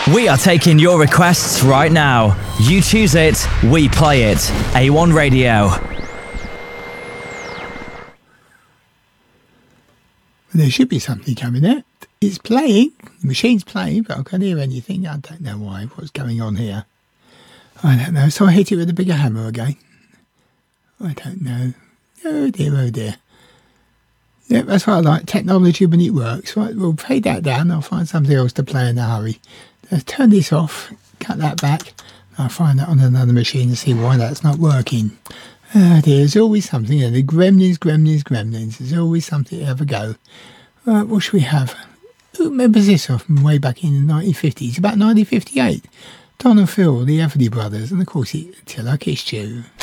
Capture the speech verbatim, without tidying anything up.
We are taking your requests right now. You choose it, we play it. A one Radio. There should be something coming out. It's playing. The machine's playing, but I can't hear anything. I don't know why. What's going on here? I don't know. So I hit it with a bigger hammer again. I don't know. Oh dear, oh dear. Yeah, that's what I like. Technology when it works. Right, we'll fade that down. I'll find something else to play in a hurry. Let's turn this off. Cut that back. I'll find that on another machine and see why that's not working. Oh dear, there's always something. The gremlins, gremlins, gremlins. There's always something to have a go. Right, what should we have? Who remembers this off from way back in the nineteen fifties? About nineteen fifty-eight. Don and Phil, the Everly Brothers, and of course, it, Till I Kissed You.